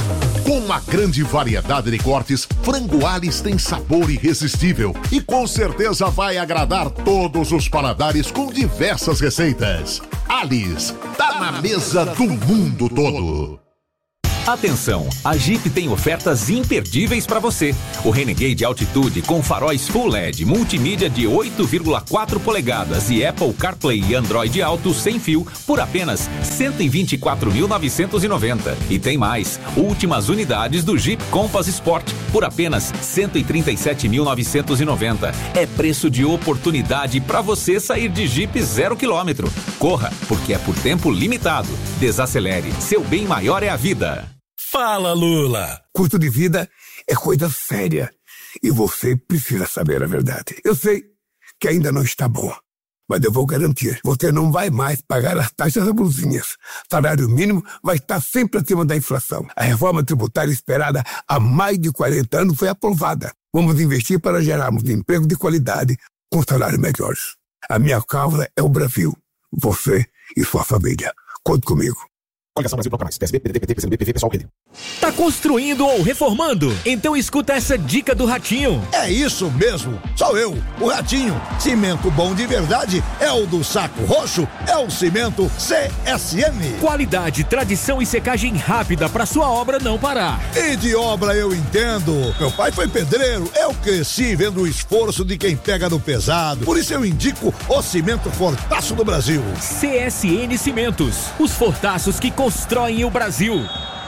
Com uma grande variedade de cortes, Frango Alice tem sabor irresistível e com certeza vai agradar todos os paladares com diversas receitas. Alice, tá na mesa do mundo todo. Atenção, a Jeep tem ofertas imperdíveis para você. O Renegade Altitude com faróis Full L E D, multimídia de oito vírgula quatro polegadas e Apple CarPlay e Android Auto sem fio por apenas cento e vinte e quatro mil novecentos e noventa. E tem mais, últimas unidades do Jeep Compass Sport por apenas cento e trinta e sete mil novecentos e noventa. É preço de oportunidade para você sair de Jeep zero quilômetro. Corra, porque é por tempo limitado. Desacelere, seu bem maior é a vida. Fala, Lula! Custo de vida é coisa séria e você precisa saber a verdade. Eu sei que ainda não está bom, mas eu vou garantir. Você não vai mais pagar as taxas abusivas. Salário mínimo vai estar sempre acima da inflação. A reforma tributária esperada há mais de quarenta anos foi aprovada. Vamos investir para gerarmos emprego de qualidade com salários melhores. A minha causa é o Brasil. Você e sua família. Conte comigo. Coligação Brasil Bloco Mais, P S B, P D T, P T, P C B, P V, Pessoal, Rede. Tá construindo ou reformando? Então escuta essa dica do Ratinho. É isso mesmo, sou eu, o Ratinho. Cimento bom de verdade é o do Saco Roxo, é o cimento C S M. Qualidade, tradição e secagem rápida pra sua obra não parar. E de obra eu entendo. Meu pai foi pedreiro, eu cresci vendo o esforço de quem pega no pesado. Por isso eu indico o cimento Fortaço do Brasil. C S N Cimentos, os fortaços que constroem o Brasil.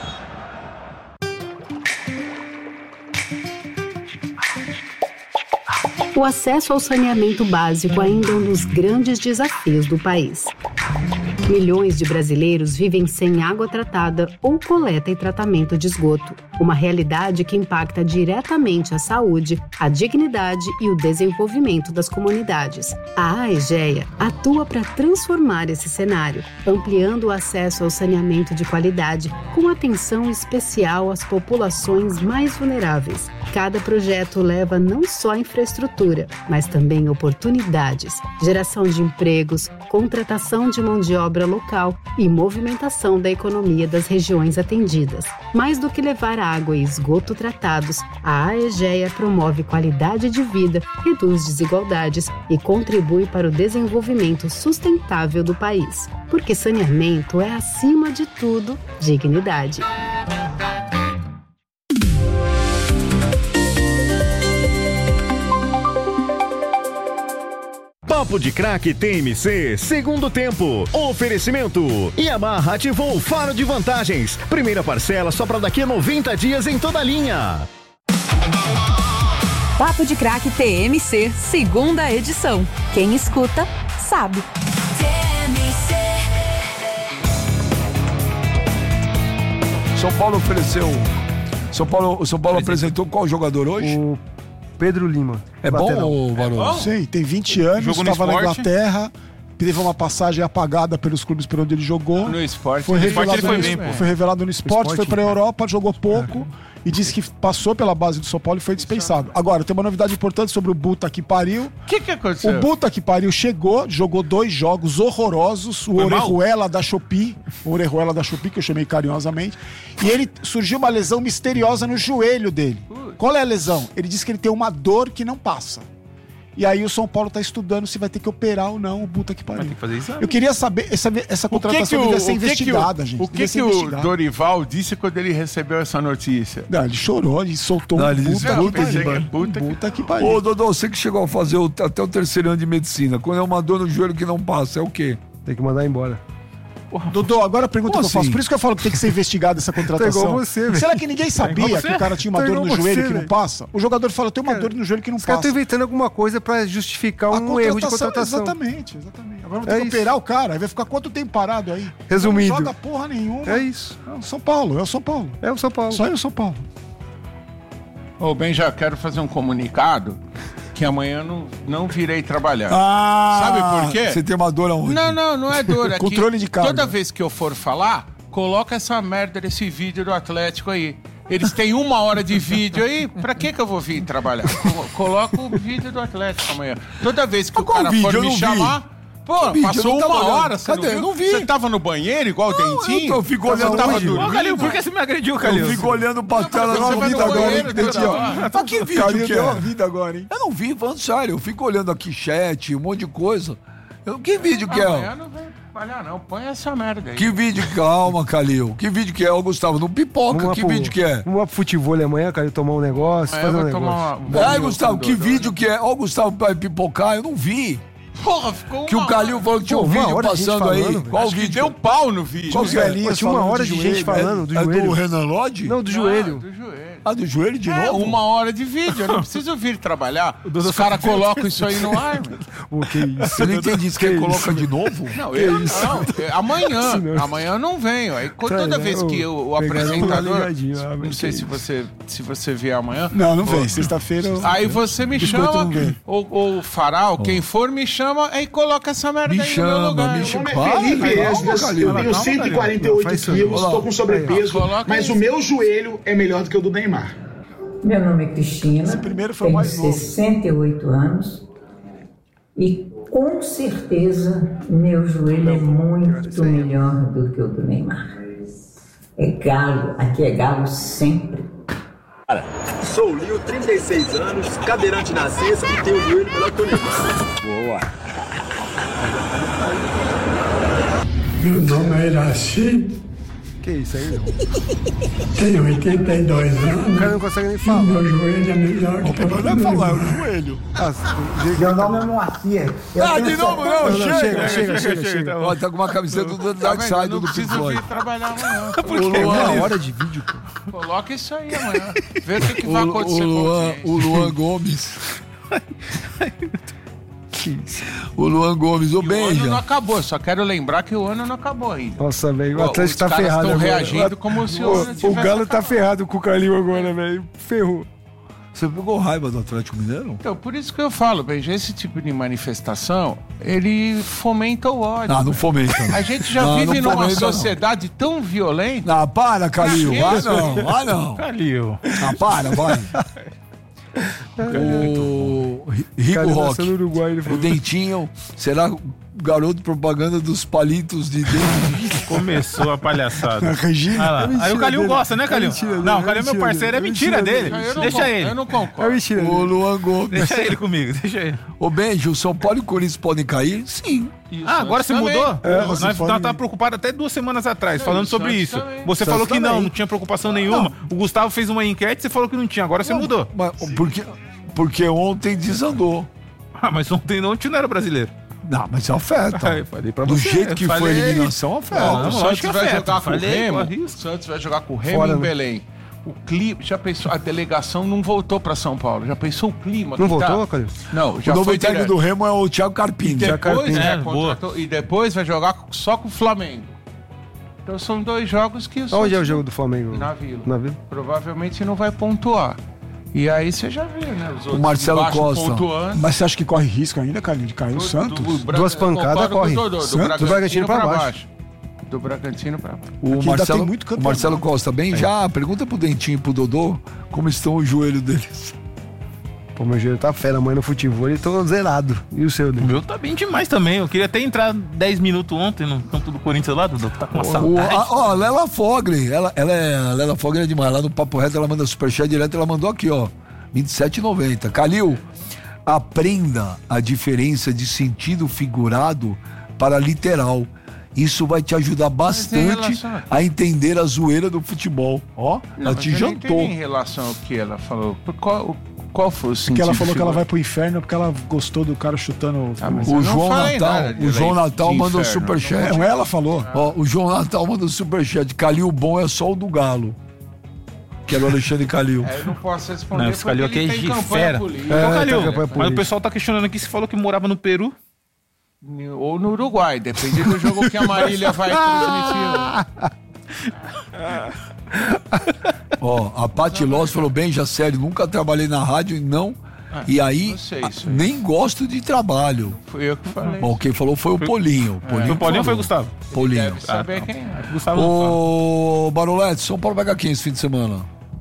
O acesso ao saneamento básico ainda é um dos grandes desafios do país. Milhões de brasileiros vivem sem água tratada ou coleta e tratamento de esgoto, uma realidade que impacta diretamente a saúde, a dignidade e o desenvolvimento das comunidades. A AEGEA atua para transformar esse cenário, ampliando o acesso ao saneamento de qualidade, com atenção especial às populações mais vulneráveis. Cada projeto leva não só infraestrutura, mas também oportunidades, geração de empregos, contratação de mão de obra local e movimentação da economia das regiões atendidas. Mais do que levar água e esgoto tratados, a AEGEA promove qualidade de vida, reduz desigualdades e contribui para o desenvolvimento sustentável do país. Porque saneamento é, acima de tudo, dignidade. Papo de Craque T M C, segundo tempo. Oferecimento. Yamaha ativou o faro de vantagens. Primeira parcela só para daqui a noventa dias em toda a linha. Papo de Craque T M C, segunda edição. Quem escuta, sabe. T M C. São Paulo ofereceu... São Paulo, o São Paulo apresentou qual jogador hoje? O Pedro Lima. É lateral. bom, Barão? Sei, tem vinte anos, estava na Inglaterra, teve uma passagem apagada pelos clubes por onde ele jogou. No esporte. Foi, no revelado, esporte ele no, foi bem, foi revelado no esporte, esporte, foi para a cara. Europa, jogou pouco e disse que passou pela base do São Paulo e foi dispensado. Agora, tem uma novidade importante sobre o Buta que pariu. O que que aconteceu? O Buta que pariu chegou, jogou dois jogos horrorosos, o Foi Orejuela da Shopee, o Orejuela da Shopee, que eu chamei carinhosamente, e ele surgiu uma lesão misteriosa no joelho dele. Qual é a lesão? Ele disse que ele tem uma dor que não passa. E aí o São Paulo tá estudando se vai ter que operar ou não o Buta que pariu. Vai ter que fazer exame. Eu queria saber, essa, essa contratação devia ser investigada, gente. O que devia ser que o investigada. Dorival disse quando ele recebeu essa notícia? Não, ele chorou, ele soltou Não, um ele Buta disse, que "Puta pariu." que pariu. Puta que- Buta que pariu. Ô, Dodô, você que chegou a fazer o- até o terceiro ano de medicina, quando é uma dor no joelho que não passa, é o quê? Tem que mandar embora. Dodô, agora a pergunta Como que eu faço, assim? por isso que eu falo que tem que ser investigada essa contratação. Tá igual você, velho. Será que ninguém sabia igual que você. o cara tinha uma Tá dor igual no você, joelho que não velho. passa? O jogador fala, eu tenho uma dor no joelho que não Os caras passa. estão inventando alguma coisa pra justificar A um erro de contratação, contratação. Exatamente, exatamente. Agora vou ter É que isso. operar o cara, aí vai ficar quanto tempo parado aí? Resumindo. Não joga porra nenhuma. É isso. É o São Paulo, é o São Paulo. É o São Paulo. Só é o São Paulo. Ô, bem, já quero fazer um comunicado que amanhã não, não virei trabalhar. Ah! Sabe por quê? Você tem uma dor aonde? Não, não, não é dor. É que Controle de carga. toda vez que eu for falar, coloca essa merda desse vídeo do Atlético aí. Eles têm uma hora de vídeo aí, pra que que eu vou vir trabalhar? Co- Coloca o vídeo do Atlético amanhã. Toda vez que Mas o qual cara vídeo? for Eu me não vi. chamar, Pô, vídeo? passou Eu não uma tava olhando. hora, você Cadê? não viu? Eu não vi. Você tava no banheiro igual o Dentinho? Eu fico Você olhando tava onde? dormindo? Ô, Calil, por que você me agrediu, Calil? Eu fico olhando pra tela, Você não vai vi no agora, banheiro hein, toda Dentinho? hora. Mas que vídeo Calil que deu uma é? vida agora, hein? Eu não vi, falando sério. Eu fico olhando aqui chat, um monte de coisa. Eu, que vídeo que Amanhã é? não vai trabalhar, não. Põe essa merda aí. Que vídeo? Calma, Calil. Que vídeo que é, ô Gustavo? Não pipoca. Vamos lá Que pro- vídeo que é? Vamos lá pro futebol amanhã, Calil, tomar um negócio, Amanhã fazer um eu vou negócio. tomar uma- Ai, Gustavo, que vídeo que é? Ó, o Gustavo vai pipocar, eu não vi. Porra, ficou Que o uma Calil falou que tinha um Pô, uma vídeo hora de gente passando aí. falando, velho. Qual Acho que vídeo? deu pau no vídeo. Qual Os que é? velhinhos Tinha uma falando hora de de joelho. gente falando do É joelho. do Renan Lodge? Não, do Não, joelho. do joelho. Ah, do joelho de É, novo? uma hora de vídeo, eu não preciso vir trabalhar. Os caras colocam isso aí no ar, meu. O que isso? Eu não entendi isso que ele Que coloca isso? de novo? Não, eu não. É, Amanhã. Isso não. Amanhã eu não venho. Aí co- Tá, toda né? vez que Ô, o, o pegaram apresentador. ligadinho, ah, Não mas sei que se você, se você vier amanhã. Não, não vem. Sexta-feira eu... Aí você me Biscoito chama, não vem. ou, ou Farol, quem for, me chama e coloca essa merda Me aí no meu chama, lugar. me Eu chama. vou- Para, Felipe calma, Esdras, Calil. eu tenho Calma, cento e quarenta e Calil. oito Faz isso aí. quilos, Olha lá. estou com sobrepeso, Coloca mas isso. o meu joelho é melhor do que o do Neymar. Meu nome é Cristina, Esse primeiro foi o tenho mais novo. sessenta e oito anos e com certeza meu joelho é muito melhor do que o do Neymar. É galo, aqui é galo sempre. Sou o Lio, trinta e seis anos, cadeirante de nascença e tenho o joelho melhor que o Neymar. Boa. Meu nome é Iraci, Que isso aí, não? tenho oitenta e dois O cara anos. não consegue nem E falar. meu joelho é melhor que o Não do é falar, é o Neymar. joelho. Meu nome é Moacir. Eu Ah, tenho de novo, setenta não, Não, não, chega. chega, chega, chega, chega. Ó, tá com uma camiseta do Tá Dark vendo? Side Eu não do Pink preciso Floyd. vir trabalhar amanhã. O Luan, Uma hora de vídeo, pô. Coloca isso aí amanhã. Vê o que, que o, vai acontecer o com Luan, o o Luan Gomes. O Luan Gomes, ô O ano não Benja. acabou, só quero lembrar que o ano não acabou ainda. Nossa, velho, o Ó, Atlético os tá caras ferrado tão agora. reagindo como se o ano o, o tivesse Galo tá acabado. ferrado com o Calil agora, velho. Ferrou. Você pegou raiva do Atlético Mineiro? Então, por isso que eu falo, Benja, esse tipo de manifestação, ele fomenta o ódio. Ah, não fomenta. A gente já Não, vive não numa fomenta, não. sociedade tão violenta. Ah, para, Calil. Pra quê? Ah, não. Ah, não. Calil. Ah, para, vai. O Ri- Rico Calil Rock, nasceu no Uruguai, ele o falou. Dentinho, será o garoto propaganda dos palitos de dente? Começou a palhaçada. Regina? Ah lá. É mentira Aí o Calil dele. gosta, né, Calil? É mentira dele, Não, é o Calil é meu mentira parceiro, é dele. mentira É dele. mentira Eu não Deixa con- ele. Eu não É concordo. mentira. O dele. Luan Gomes. Deixa ele comigo, deixa ele. Ô, Benji, o São Paulo e o Corinthians podem cair? Sim. Ah, agora você também. mudou? É, nós você nós pode- tava preocupado até duas semanas atrás, É, falando o sobre Santos isso. também. Você Santos falou que não, também. não tinha preocupação nenhuma. O Gustavo fez uma enquete e você falou que não tinha. Agora você mudou. Mas, porque, porque ontem desandou. Ah, mas ontem não, não era brasileiro. Não, mas afeta. Ah, eu falei pra Do você, jeito que foi a falei. eliminação, afeta. Ó, Não, o lógico Santos que vai afeta. jogar com o Falei, Remo. corre O risco. Santos vai jogar com o Remo Fora, em né? Belém. O clima, já pensou, a delegação não voltou pra São Paulo. Já pensou o clima? Não que tá? voltou, Calil? Não, O já novo foi técnico direto. do Remo é o Thiago Carpini. Depois, Carpini. né, É, contratou- e depois vai jogar só com o Flamengo. Então são dois jogos que o Onde é o Santos- jogo do Flamengo? Na Vila. Na Vila? Provavelmente não vai pontuar. E aí você já vê, né? Os outros O Marcelo embaixo Costa. pontuando. Mas você acha que corre risco ainda, Calil, de cair o Do- Santos? do Bra- Duas eu pancadas, concordo com corre. o Dodô, Do Santos, Bragantino, do Bragantino pra pra baixo. Do Bragantino pra baixo. O Aqui ainda Marcelo, tem muito o campeonato. Marcelo Costa, bem já. Pergunta pro Dentinho e pro Dodô como estão os joelhos deles. Pô, meu joelho tá fera, amanhã no futebol ele tô zerado. E o seu, O Dudu? meu tá bem demais também. Eu queria até entrar dez minutos ontem no campo do Corinthians lá, Dudu. Tá com uma O, saudade. a, ó, a Lela Fogli, ela, ela é, a Lela Fogli é demais. Lá no Papo Reto ela manda superchat direto, ela mandou aqui, ó, vinte e sete reais e noventa centavos. Calil, aprenda a diferença de sentido figurado para literal. Isso vai te ajudar bastante relação- a entender a zoeira do futebol. Ó, Não, ela mas te eu não jantou. entendi em relação ao que ela falou. Por Qual, qual foi o sentido? Porque ela falou que ela figurado? vai pro inferno porque ela gostou do cara chutando. Ah, mas O eu não João falei Natal, nada de o João lei Natal de mandou inferno. superchat. Não, ela falou. Ó, o João Natal mandou superchat. Calil bom é só o do Galo. Que era o Alexandre Calil. É, eu não posso responder Não, esse porque Calil aqui ele é tem de campanha fera. política. Ô, É, Calil, tá campanha mas o política. pessoal tá questionando aqui se falou que morava no Peru. Ou no Uruguai, depende do jogo que a Marília vai transmitir. Ó, a Paty Loss falou bem, já sério, nunca trabalhei na rádio e não. Ah, e aí, não sei isso aí. nem gosto de trabalho. Fui eu que falei. Bom, quem falou foi o Polinho. Foi o Paulinho ou foi o falou. Gustavo? Polinho. Deve saber quem é. Gustavo não fala. Ô, Barolete, São Paulo vai ganhar quem esse fim de semana?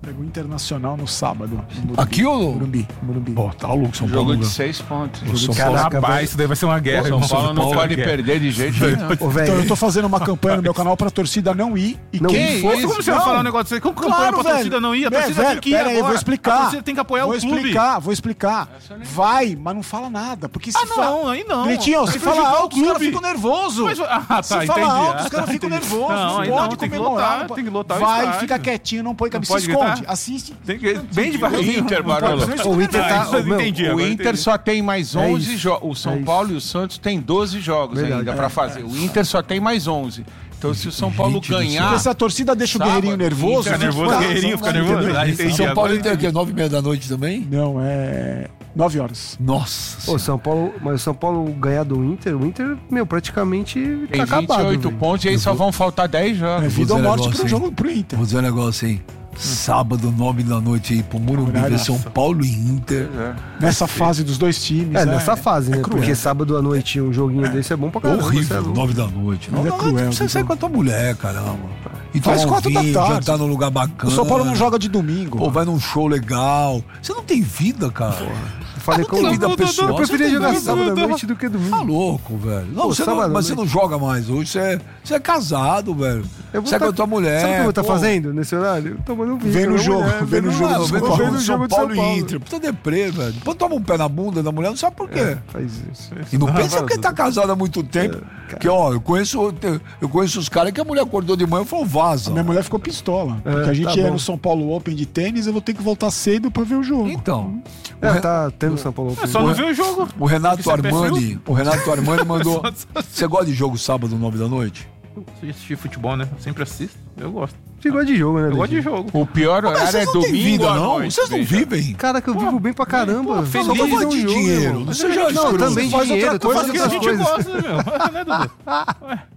Pega o Internacional no sábado. No Aqui ou no Morumbi? Morumbi. Pô, tá louco, São Jogo Paulo. de seis pontos. O São Caraca, Paulo. isso daí vai ser uma guerra. São irmão. Paulo não Vai ser uma pode guerra. perder de jeito nenhum. Ô, então eu tô fazendo uma campanha no meu canal pra torcida não ir. E Não, quem que for, isso? Como você vai falar um negócio desse? Como campanha pra torcida não ir? A torcida velho, tem que ir pera aí, agora. vou explicar. A torcida tem que apoiar vou o clube. explicar, vou explicar. Vai, mas não fala nada. Porque se Ah, não, fala... aí não. Pretinho, se Vai fala prejudicar o alto, os caras clube. ficam nervosos. Mas- ah, tá, se fala entendi. alto, os Ah, caras tá, ficam entendi. nervosos. Não, Não, aí pode não, tem que comemorar. lotar, tem que lotar o Vai, estádio. fica quietinho, não põe Não cabeça, pode se esconde. gritar? Assiste. Tem que, bem O devagarzinho. Inter, Não pode- Barolo. O Inter tá... Ah, meu, entendi, o Inter só tem mais É onze isso. jogos. O São É Paulo e o Santos tem doze jogos Verdade. ainda pra fazer. O Inter só tem mais onze. Então, se o São Paulo ganhar. Porque se a torcida deixa o sábado, Guerreirinho nervoso. Fica nervoso, fica- Guerreirinho fica nervoso. Entendeu? Ah, entendi. São Paulo Agora tem o quê? Nove e meia da noite também? Não, é. Nove horas. Nossa. Pô, São Paulo, mas o São Paulo ganhar do Inter, o Inter, meu, praticamente Tem tá acabado. vinte e oito velho. pontos e aí só vão faltar dez jogos. É vida ou dizer um morte negócio, pro hein? jogo pro Inter. Vou dizer um negócio aí. Sábado, nove da noite aí pro Morumbi, ver São Paulo e Inter. Nessa fase dos dois times. É, né? nessa fase, né? cruel. Porque sábado à noite um joguinho desse é bom pra É caramba. você é horrível, louco. nove da noite. Não, Mas é não, cruel, Você sai então. com a tua mulher, caramba. E Faz toma um quatro da vinho, tarde. já tá num lugar O bacana. São Paulo não joga de domingo. Pô, vai num show legal. Você não tem vida, cara. Eu falei não com tem vida pessoal. Eu preferia Você tem jogar vida. sábado à noite do que domingo. Tá louco, velho. Não, Pô, você não, sábado à mas você noite. não joga mais hoje. Você é, você é casado, velho. Eu vou Você é tá- com a tua mulher. Sabe o que eu vou estar pô. fazendo nesse horário? Tomando um vinho. Vendo com a o jogo, mulher, vendo o jogo Ah, do eu São vejo Paulo. São, Jogo de Paulo São Paulo. e Inter. Puta deprê, velho. Depois toma um pé na bunda da mulher, não sabe por quê. É, faz isso. E não pensa porque tá casado há muito tempo. Que, ó, eu conheço, eu conheço os caras que a mulher acordou de manhã e falou, vaza. Minha mulher ficou pistola. É, porque a gente tá é bom. no São Paulo Open de tênis, eu vou ter que voltar cedo pra ver o jogo. Então, É, tá tendo São Paulo. É só não ver o jogo. o Renato Porque você é pé Armani, frio. o Renato Armani mandou. Você gosta de jogo sábado, nove da noite? Você assistir futebol, né? Eu sempre assisto. Eu gosto. Você gosta de jogo, né? Eu gosto de Didi? jogo. O pior Mas horário vocês é não têm domingo vida, à não? noite. Vocês não veja. vivem? Cara, que eu vivo bem pra caramba. pô, Só feliz. tô Não fazendo de um jogo, dinheiro. meu. Não seja Não, escroto. também Faz dinheiro. outra Tô coisa fazendo Porque a outras gente coisas. gosta, né, meu? Né, Dudu?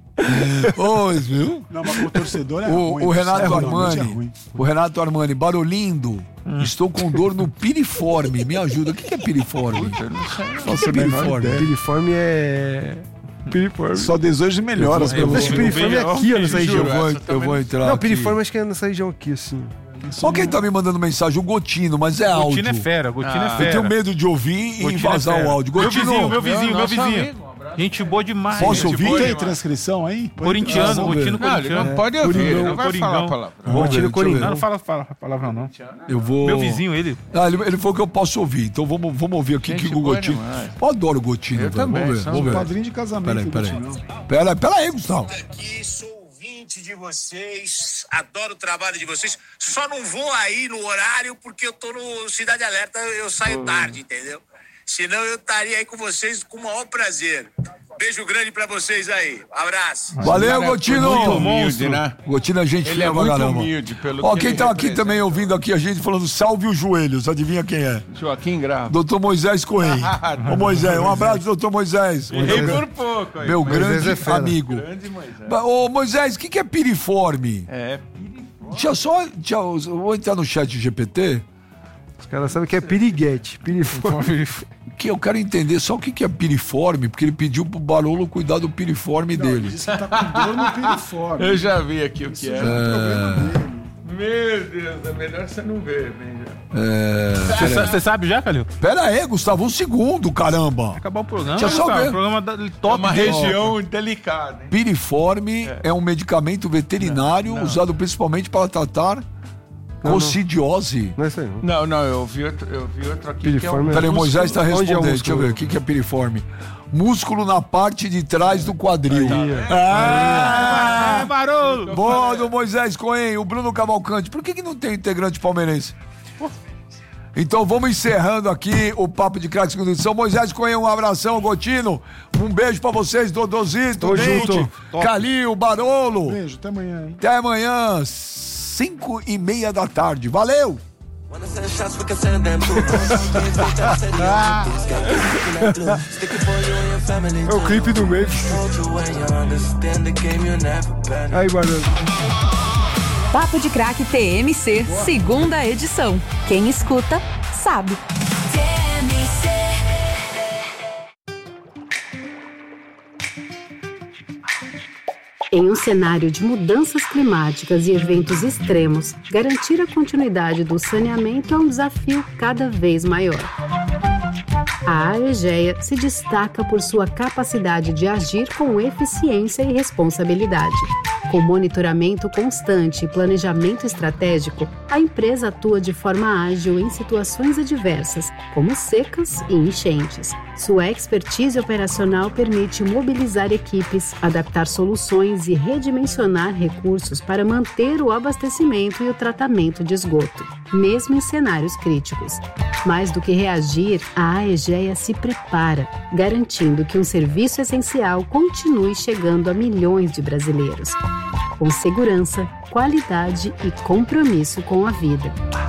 Pois, viu? Não, mas o torcedor é O, ruim. o Renato É ruim, realmente é Armani, ruim. o Renato Armani, Barolindo, Hum. estou com dor no piriforme. Me ajuda. O que que é piriforme? O que que é Faço a menor piriforme? ideia. Piriforme é... Piriforme. Só desejo melhoras pra eu vou- Acho você. que piriforme é aqui, ó, nessa região. Eu vou, eu vou entrar Não, aqui. piriforme acho que é nessa região aqui, assim. Olha quem tá me mandando mensagem, o Gotino, mas é áudio. Gotino é fera, Gotino é Eu fera. tenho medo de ouvir e Gotino é vazar fera. o áudio. Meu Gotino, vizinho, meu vizinho, meu nosso vizinho. amigo, um abraço. Gente boa demais. Posso gente ouvir? boa Tem demais. transcrição aí? Põe- Corintiano, Vamos ver. Gotino Não, ele corintiano. não pode ouvir, ele não vai Coringão. falar a palavra. Vamos ver, Gotino deixa eu Coringão. ver. Não, não fala, fala palavra não. Eu vou... Meu vizinho, ele. Ah, ele, ele falou que eu posso ouvir, então vamos, vamos ouvir aqui Gente que o boa Gotino... demais. Eu adoro o Gotino, Eu velho. também, Vamos ver, são vamos ver. Padrinho de casamento. Peraí, do peraí. Gotino. Pera, pera aí, Gustavo. Aqui, sou ouvinte de vocês, adoro o trabalho de vocês, só não vou aí no horário porque eu tô no Cidade Alerta, eu saio tarde, entendeu? Senão eu estaria aí com vocês com o maior prazer. Beijo grande pra vocês aí. Abraço. Valeu, Cara, Gotino. muito humilde, né? Gotino é gente Ele fina é pra muito caramba. humilde, pelo Ó, que quem ele tá aqui representa. também ouvindo aqui a gente falando salve os joelhos, adivinha quem é? Joaquim Grava. doutor Moisés Coelho. Ô Moisés, um abraço, doutor Moisés. Errei Moisés- por pouco aí. Meu Moisés grande é fera. amigo. Grande Moisés. Ba- Ô Moisés, o que, que é piriforme? É, Deixa eu só. Deixa eu, eu vou entrar no chat G P T. Os caras sabem que é piriguete. Piriforme. Que eu quero entender só o que, que é piriforme, porque ele pediu pro Barolo cuidar do piriforme dele. Disse que tá com dor no piriforme. eu já vi aqui o que é. É, Meu Deus, é melhor você não ver, né? é, Você sa- Você sabe já, Calil? pera aí, Gustavo, um segundo, caramba. Acabar o programa. Deixa eu só Gustavo, ver. O programa da- É top. uma de- região delicada, hein? Piriforme é, um medicamento veterinário Não, não. usado principalmente para tratar Não, cocidiose. Não é isso aí, não. Não, não, eu vi outro, eu vi outro aqui Piriforme que é Peraí, um o Moisés está Onde é o respondendo. Deixa eu músculo? ver, o que, que é piriforme? Músculo na parte de trás do quadril. É, Ah! Barolo! Boa do Moisés Coen, o Bruno Cavalcante. Por que, que não tem integrante palmeirense? Então vamos encerrando aqui o Papo de Craque Segunda Edição. Moisés Coen, um abração, Gotino. Um beijo pra vocês, Dodozito, Tô Dente, junto. Calil, Barolo. Beijo, até amanhã, hein? Até amanhã, cinco e meia da tarde. Valeu! É o clipe do mês. Aí, Barolo. Papo de Craque T M C, segunda edição. Quem escuta, sabe. Em um cenário de mudanças climáticas e eventos extremos, garantir a continuidade do saneamento é um desafio cada vez maior. A Aegea se destaca por sua capacidade de agir com eficiência e responsabilidade. Com monitoramento constante e planejamento estratégico, a empresa atua de forma ágil em situações adversas, como secas e enchentes. Sua expertise operacional permite mobilizar equipes, adaptar soluções e redimensionar recursos para manter o abastecimento e o tratamento de esgoto, mesmo em cenários críticos. Mais do que reagir, a Aegea se prepara, garantindo que um serviço essencial continue chegando a milhões de brasileiros, com segurança, qualidade e compromisso com a vida.